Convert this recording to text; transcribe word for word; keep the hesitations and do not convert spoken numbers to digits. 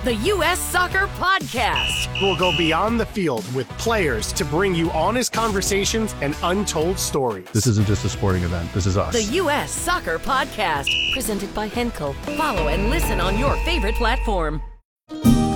the U S Soccer Podcast. We'll go beyond the field with players to bring you honest conversations and untold stories. This isn't just a sporting event. This is us. The U S Soccer Podcast, presented by Henkel. Follow and listen on your favorite platform.